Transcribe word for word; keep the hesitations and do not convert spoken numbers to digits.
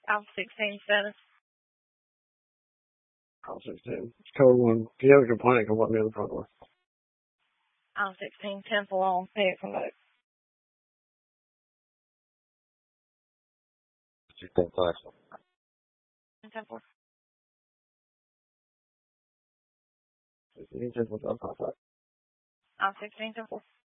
Alpha sixteen status. Alpha sixteen. It's code one. If you have a complaint, come let me on the front door. Alpha sixteen, ten for long, pay it from back. sixteen five. ten four. sixteen, ten, what's up, Alpha sixteen, ten four.